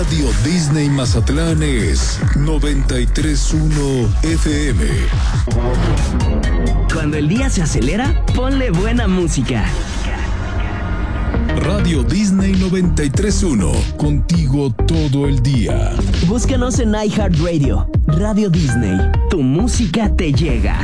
Radio Disney Mazatlán es 93.1 FM. Cuando el día se acelera, ponle buena música. Radio Disney 93.1, contigo todo el día. Búscanos en iHeartRadio. Radio Disney, tu música te llega.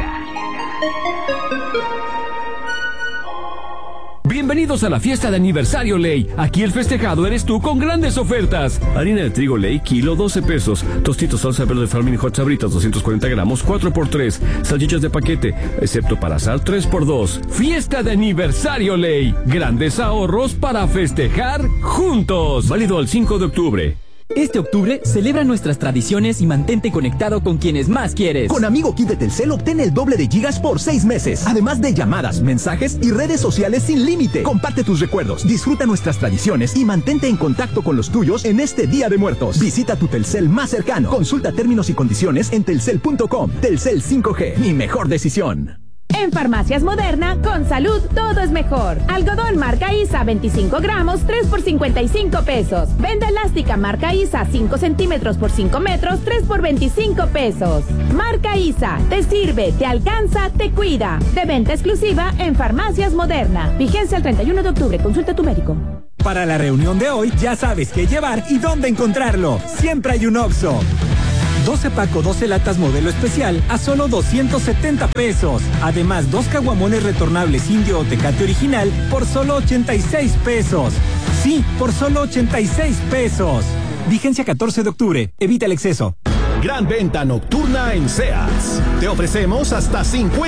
Bienvenidos a la fiesta de aniversario Ley. Aquí el festejado eres tú con grandes ofertas. Harina de trigo Ley, kilo 12 pesos. Tostitos salsa verde Farming Hot Sabritas 240 gramos, 4x3. Salchichas de paquete, excepto para asar, 3x2. Fiesta de aniversario Ley. Grandes ahorros para festejar juntos. Válido al 5 de octubre. Este octubre, celebra nuestras tradiciones y mantente conectado con quienes más quieres. Con Amigo Kit de Telcel obtén el doble de gigas por 6 meses. Además de llamadas, mensajes y redes sociales sin límite. Comparte tus recuerdos, disfruta nuestras tradiciones y mantente en contacto con los tuyos en este Día de Muertos. Visita tu Telcel más cercano. Consulta términos y condiciones en telcel.com. Telcel 5G, mi mejor decisión. En Farmacias Moderna, con salud todo es mejor. Algodón marca ISA 25 gramos, 3 por 55 pesos. Venda elástica marca ISA 5 centímetros por 5 metros, 3 por 25 pesos. Marca ISA, te sirve, te alcanza, te cuida. De venta exclusiva en Farmacias Moderna. Vigencia el 31 de octubre. Consulta a tu médico. Para la reunión de hoy, ya sabes qué llevar y dónde encontrarlo. Siempre hay un Oxxo. 12 paco, 12 latas modelo especial a solo 270 pesos. Además, 2 caguamones retornables Indio o Tecate original por solo 86 pesos. Sí, por solo 86 pesos. Vigencia 14 de octubre. Evita el exceso. Gran venta nocturna en Sears. Te ofrecemos hasta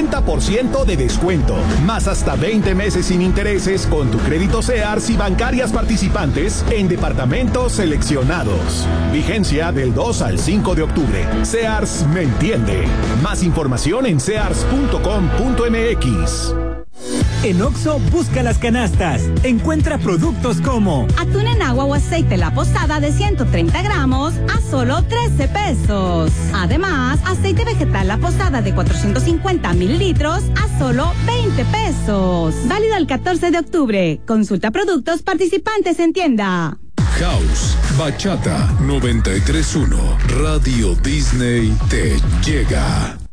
50% de descuento, más hasta 20 meses sin intereses con tu crédito Sears y bancarias participantes en departamentos seleccionados. Vigencia del 2 al 5 de octubre. Sears me entiende. Más información en sears.com.mx. En Oxxo, busca las canastas. Encuentra productos como atún en agua o aceite La Posada de 130 gramos a solo 13 pesos. Además, aceite vegetal La Posada de 450 mililitros a solo 20 pesos. Válido el 14 de octubre. Consulta productos participantes en tienda. House, Bachata 93.1, Radio Disney te llega.